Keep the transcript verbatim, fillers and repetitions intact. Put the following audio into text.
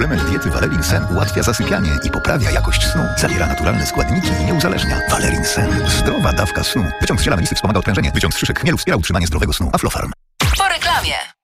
Suplement diety Valerin Sen ułatwia zasypianie i poprawia jakość snu. Zawiera naturalne składniki i nie uzależnia. Valerin Sen. Zdrowa dawka snu. Wyciąg z ziela melisy wspomaga odprężenie. Wyciąg z szyszek chmielu wspiera utrzymanie zdrowego snu. Aflofarm. Po reklamie.